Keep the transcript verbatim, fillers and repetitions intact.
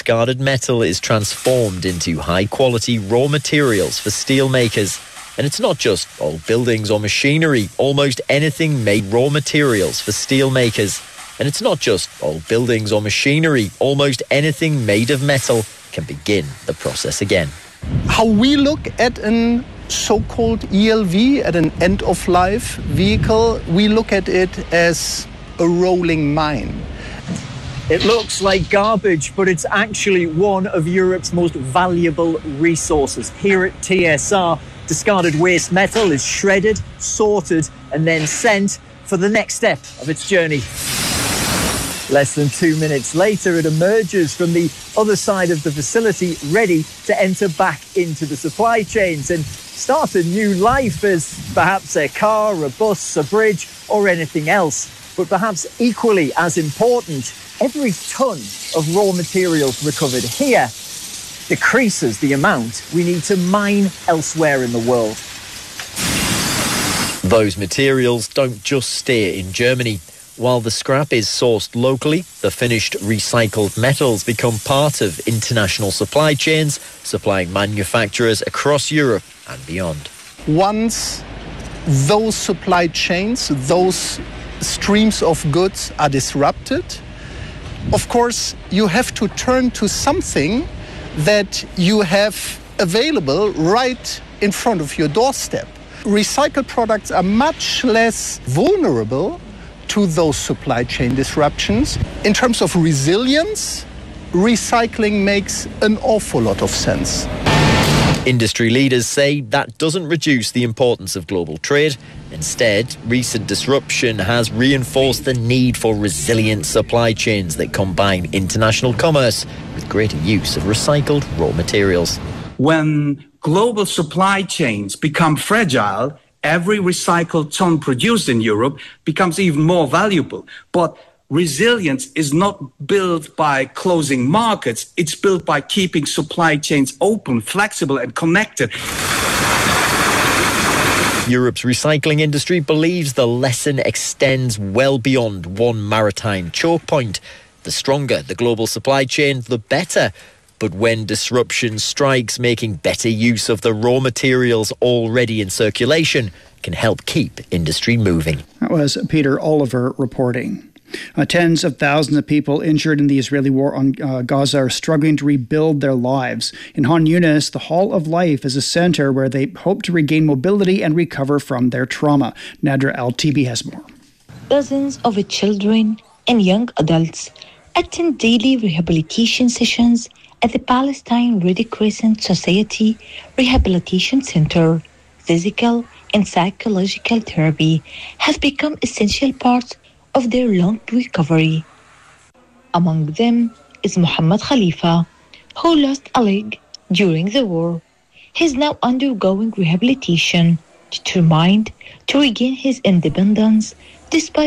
discarded metal is transformed into high-quality raw materials for steel makers. And it's not just old buildings or machinery. Almost anything made raw materials for steel makers. And it's not just old buildings or machinery. Almost anything made of metal can begin the process again. How we look at an so-called E L V, at an end-of-life vehicle, we look at it as a rolling mine. It looks like garbage, but it's actually one of Europe's most valuable resources. Here at T S R, discarded waste metal is shredded, sorted, and then sent for the next step of its journey. Less than two minutes later, it emerges from the other side of the facility, ready to enter back into the supply chains and start a new life as perhaps a car, a bus, a bridge, or anything else. But perhaps equally as important, every tonne of raw materials recovered here decreases the amount we need to mine elsewhere in the world. Those materials don't just stay in Germany. While the scrap is sourced locally, the finished recycled metals become part of international supply chains, supplying manufacturers across Europe and beyond. Once those supply chains, those streams of goods are disrupted, of course, you have to turn to something that you have available right in front of your doorstep. Recycled products are much less vulnerable to those supply chain disruptions. In terms of resilience, recycling makes an awful lot of sense. Industry leaders say that doesn't reduce the importance of global trade. Instead, recent disruption has reinforced the need for resilient supply chains that combine international commerce with greater use of recycled raw materials. When global supply chains become fragile, every recycled ton produced in Europe becomes even more valuable. But resilience is not built by closing markets. It's built by keeping supply chains open, flexible, and connected. Europe's recycling industry believes the lesson extends well beyond one maritime choke point. The stronger the global supply chain, the better. But when disruption strikes, making better use of the raw materials already in circulation can help keep industry moving. That was Peter Oliver reporting. Uh, tens of thousands of people injured in the Israeli war on uh, Gaza are struggling to rebuild their lives. In Han Yunis, the Hall of Life is a center where they hope to regain mobility and recover from their trauma. Nadra Al-Tibi has more. Dozens of children and young adults attend daily rehabilitation sessions at the Palestine Red Crescent Society Rehabilitation Center. Physical and psychological therapy have become essential parts of their long recovery. Among them is Muhammad Khalifa, who lost a leg during the war. He is now undergoing rehabilitation, determined to regain his independence despite